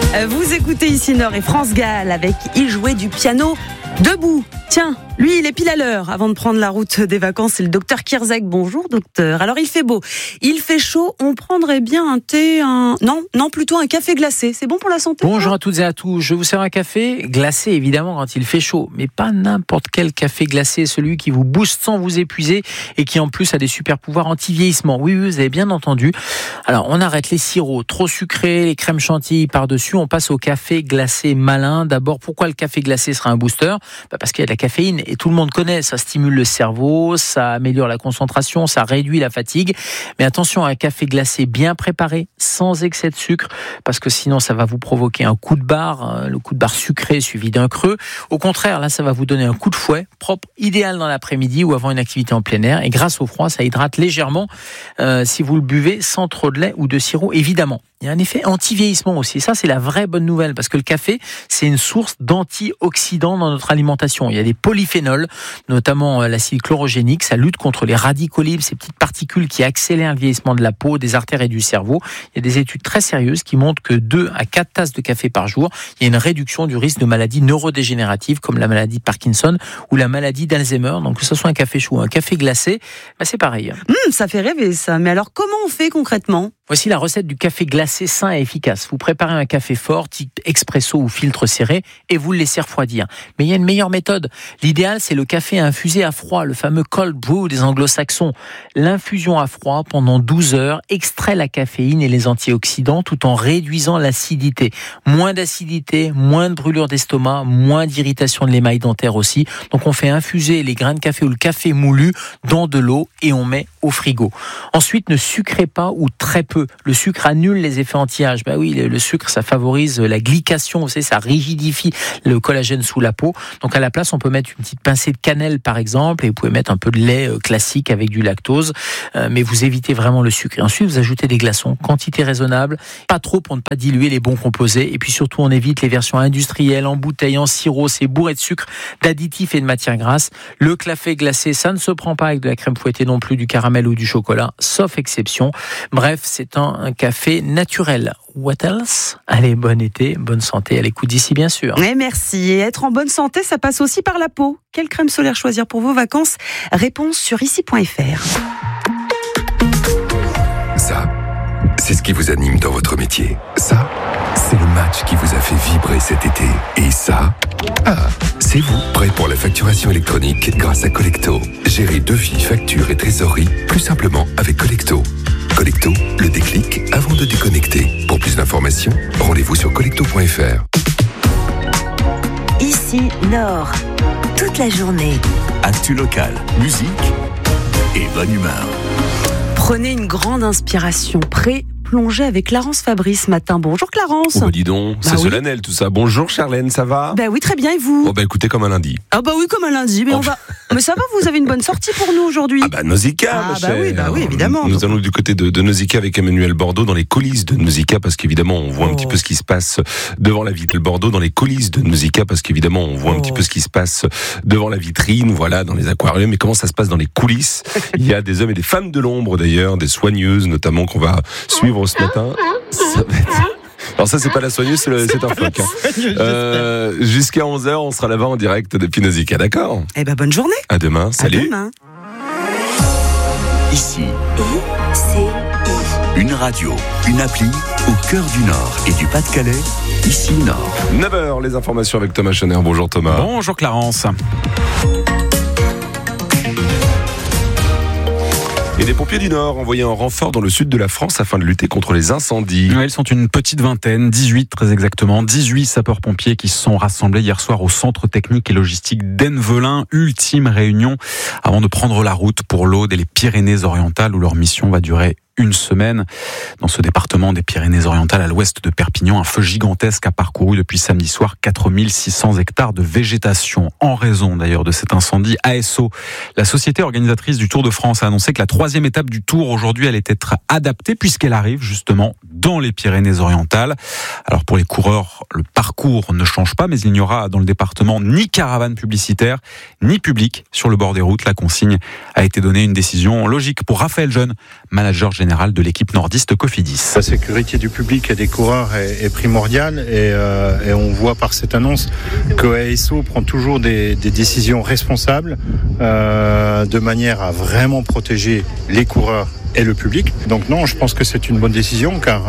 Vous écoutez ici Nord et France Gall avec Il jouait du piano debout. Tiens, lui, il est pile à l'heure avant de prendre la route des vacances. C'est le docteur Kierzek. Bonjour, docteur. Alors, il fait beau, il fait chaud. On prendrait bien un thé, Non, plutôt un café glacé. C'est bon pour la santé? Bonjour à toutes et à tous. Je vous sers un café glacé, évidemment, quand il fait chaud. Mais pas n'importe quel café glacé. Celui qui vous booste sans vous épuiser et qui, en plus, a des super pouvoirs anti-vieillissement. Oui, vous avez bien entendu. Alors, on arrête les sirops trop sucrés, les crèmes chantilly par-dessus. On passe au café glacé malin. D'abord, pourquoi le café glacé sera un booster? Parce qu'il y a de la caféine et tout le monde connaît. Ça stimule le cerveau, ça améliore la concentration, ça réduit la fatigue. Mais attention à un café glacé bien préparé, sans excès de sucre, parce que sinon ça va vous provoquer un coup de barre, le coup de barre sucré suivi d'un creux. Au contraire, là, ça va vous donner un coup de fouet propre, idéal dans l'après-midi ou avant une activité en plein air. Et grâce au froid, ça hydrate légèrement si vous le buvez sans trop de lait ou de sirop, évidemment. Il y a un effet anti-vieillissement aussi. Et ça, c'est la vraie bonne nouvelle, parce que le café, c'est une source d'antioxydants dans notre alimentation. Il y a des polyphénols, notamment l'acide chlorogénique. Ça lutte contre les radicaux libres, ces petites particules qui accélèrent le vieillissement de la peau, des artères et du cerveau. Il y a des études très sérieuses qui montrent que 2 à 4 tasses de café par jour, il y a une réduction du risque de maladies neurodégénératives comme la maladie de Parkinson ou la maladie d'Alzheimer. Donc que ce soit un café chaud ou un café glacé, c'est pareil. Ça fait rêver ça. Mais alors comment on fait concrètement? Voici la recette du café glacé sain et efficace. Vous préparez un café fort, type expresso ou filtre serré, et vous le laissez refroidir. Mais il y a une meilleure méthode. L'idéal, c'est le café infusé à froid, le fameux cold brew des anglo-saxons. L'infusion à froid pendant 12 heures extrait la caféine et les antioxydants tout en réduisant l'acidité. Moins d'acidité, moins de brûlure d'estomac, moins d'irritation de l'émail dentaire aussi. Donc on fait infuser les grains de café ou le café moulu dans de l'eau et on met au frigo. Ensuite, ne sucrez pas ou très peu. Le sucre annule les effets anti-âge. Oui, le sucre, ça favorise la glycation, vous savez, ça rigidifie le collagène sous la peau. Donc à la place, on peut mettre une petite pincée de cannelle, par exemple, et vous pouvez mettre un peu de lait classique avec du lactose, mais vous évitez vraiment le sucre. Et ensuite, vous ajoutez des glaçons, quantité raisonnable, pas trop pour ne pas diluer les bons composés. Et puis surtout, on évite les versions industrielles, en bouteille, en sirop, c'est bourré de sucre, d'additifs et de matières grasses. Le café glacé, ça ne se prend pas avec de la crème fouettée non plus, du caramel ou du chocolat, sauf exception. Bref, c'est un café naturel. What else? Allez, bon été, bonne santé, à l'écoute d'ici bien sûr. Et merci. Et être en bonne santé, ça passe aussi par la peau. Quelle crème solaire choisir pour vos vacances? Réponse sur ici.fr. Ça, c'est ce qui vous anime dans votre métier. Ça, c'est le match qui vous a fait vibrer cet été. Et ça, c'est vous, prêt pour la facturation électronique grâce à Collecto. Gérez devis, factures et trésorerie plus simplement avec Collecto. Collecto, le déclic avant de déconnecter. Pour plus d'informations, rendez-vous sur collecto.fr. Ici Nord, toute la journée. Actu locale, musique et bonne humeur. Prenez une grande inspiration. Plongée avec Clarence Fabry ce matin. Bonjour Clarence. Oh dis donc, c'est solennel tout ça. Bonjour Charlène, ça va? Oui, très bien, et vous? Écoutez, comme un lundi. Oui, comme un lundi, mais mais ça va, vous avez une bonne sortie pour nous aujourd'hui. Nausicaa, ma chère. Oui, évidemment. Nous allons du côté de Nausicaa avec Emmanuel Bordeaux, dans les coulisses de Nausicaa, parce qu'évidemment, on voit un petit peu ce qui se passe devant la vitrine. Bordeaux, dans les coulisses de Nausicaa, parce qu'évidemment, on voit un petit peu ce qui se passe devant la vitrine, voilà, dans les aquariums. Mais comment ça se passe dans les coulisses? Il y a des hommes et des femmes de l'ombre, d'ailleurs, des soigneuses, notamment, qu'on va suivre ce matin. Ça va être... Alors ça, c'est pas la soigneuse, c'est un phoque. Jusqu'à 11h, on sera là-bas en direct depuis Nausicaa, d'accord? Bonne journée. À demain, salut. À demain. Ici, une radio, une appli au cœur du Nord et du Pas-de-Calais. Ici Nord. 9h, les informations avec Thomas Schoner. Bonjour Thomas. Bonjour Clarence. Et des pompiers du Nord envoyés en renfort dans le sud de la France afin de lutter contre les incendies. Ils sont une petite vingtaine, 18 très exactement, 18 sapeurs-pompiers qui se sont rassemblés hier soir au centre technique et logistique d'Envelin. Ultime réunion avant de prendre la route pour l'Aude et les Pyrénées-Orientales où leur mission va durer une semaine. Dans ce département des Pyrénées-Orientales, à l'ouest de Perpignan, un feu gigantesque a parcouru depuis samedi soir 4600 hectares de végétation. En raison d'ailleurs de cet incendie, ASO, la société organisatrice du Tour de France, a annoncé que la 3e étape du Tour aujourd'hui allait être adaptée puisqu'elle arrive justement dans les Pyrénées-Orientales. Alors pour les coureurs, le parcours ne change pas, mais il n'y aura dans le département ni caravane publicitaire, ni public sur le bord des routes. La consigne a été donnée, une décision logique pour Raphaël Jeune, manager général général de l'équipe nordiste Cofidis. La sécurité du public et des coureurs est primordiale et on voit par cette annonce que ASO prend toujours des décisions responsables de manière à vraiment protéger les coureurs et le public. Donc non, je pense que c'est une bonne décision car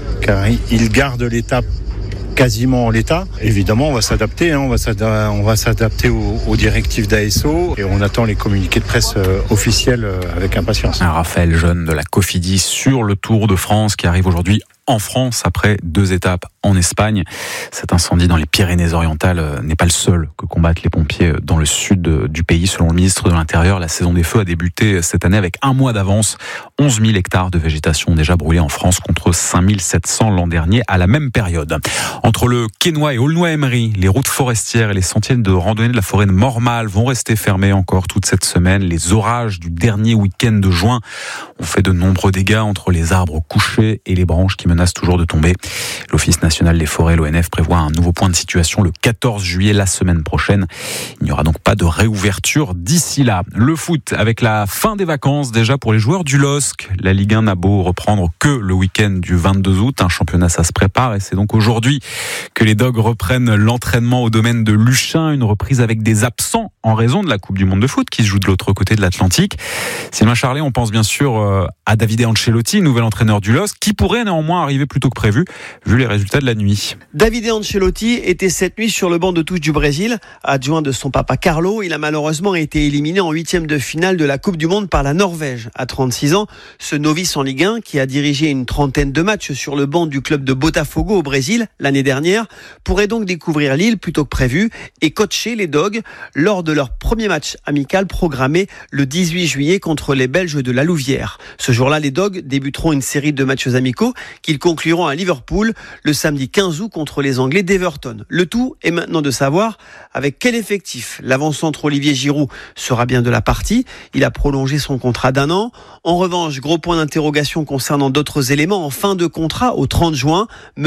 il garde l'étape quasiment en l'état. Évidemment, on va s'adapter, on va s'adapter aux directives d'ASO et on attend les communiqués de presse officiels avec impatience. Raphaël Jeune de la Cofidis sur le Tour de France qui arrive aujourd'hui en France après 2 étapes en Espagne. Cet incendie dans les Pyrénées-Orientales n'est pas le seul que combattent les pompiers dans le sud du pays. Selon le ministre de l'Intérieur, la saison des feux a débuté cette année avec 1 mois d'avance. 11 000 hectares de végétation déjà brûlés en France contre 5 700 l'an dernier à la même période. Entre le Quesnoy et Aulnoy-Emery, les routes forestières et les sentiers de randonnée de la forêt de Mormal vont rester fermés encore toute cette semaine. Les orages du dernier week-end de juin ont fait de nombreux dégâts entre les arbres couchés et les branches qui menacent toujours de tomber. L'Office national des forêts, l'ONF, prévoit un nouveau point de situation le 14 juillet, la semaine prochaine. Il n'y aura donc pas de réouverture d'ici là. Le foot avec la fin des vacances déjà pour les joueurs du LOSC. La Ligue 1 n'a beau reprendre que le week-end du 22 août. Un championnat, ça se prépare et c'est donc aujourd'hui que les Dogs reprennent l'entraînement au domaine de Luchin. Une reprise avec des absents en raison de la Coupe du Monde de foot qui se joue de l'autre côté de l'Atlantique. Sylvain Charlet, on pense bien sûr à Davide Ancelotti, nouvel entraîneur du LOSC, qui pourrait néanmoins arriver plus tôt que prévu, vu les résultats de la nuit. Davide Ancelotti était cette nuit sur le banc de touche du Brésil, adjoint de son papa Carlo. Il a malheureusement été éliminé en 8e de finale de la Coupe du Monde par la Norvège. À 36 ans, ce novice en Ligue 1, qui a dirigé une trentaine de matchs sur le banc du club de Botafogo au Brésil l'année dernière, pourrait donc découvrir Lille plus tôt que prévu et coacher les Dogs lors de leur premier match amical programmé le 18 juillet contre les Belges de la Louvière. Ce jour-là, les Dogs débuteront une série de matchs amicaux qu'ils concluront à Liverpool le samedi 15 août contre les Anglais d'Everton. Le tout est maintenant de savoir avec quel effectif l'avant-centre Olivier Giroud sera bien de la partie. Il a prolongé son contrat d'1 an. En revanche, gros point d'interrogation concernant d'autres éléments en fin de contrat au 30 juin.